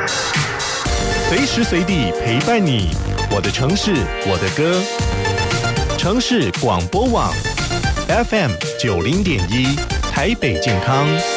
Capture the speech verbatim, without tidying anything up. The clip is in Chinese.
随时随地陪伴你，我的城市，我的歌。城市广播网 F M 九零点一，台北健康。